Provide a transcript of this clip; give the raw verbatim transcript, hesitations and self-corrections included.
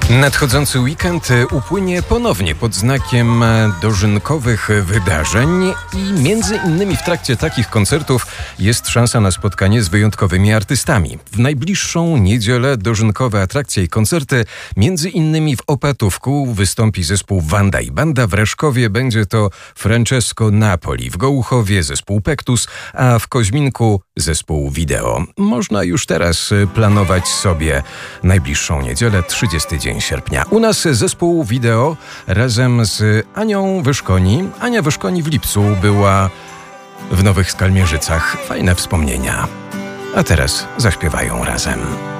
Nadchodzący weekend upłynie ponownie pod znakiem dożynkowych wydarzeń i między innymi w trakcie takich koncertów jest szansa na spotkanie z wyjątkowymi artystami. W najbliższą niedzielę dożynkowe atrakcje i koncerty, między innymi w Opatówku wystąpi zespół Wanda i Banda, w Reszkowie będzie to Francesco Napoli, w Gołuchowie zespół Pektus, a w Koźminku zespół Wideo. Można już teraz planować sobie najbliższą niedzielę, trzydziesty dzień sierpnia. U nas zespół Wideo razem z Anią Wyszkoni. Ania Wyszkoni w lipcu była w Nowych Skalmierzycach. Fajne wspomnienia. A teraz zaśpiewają razem.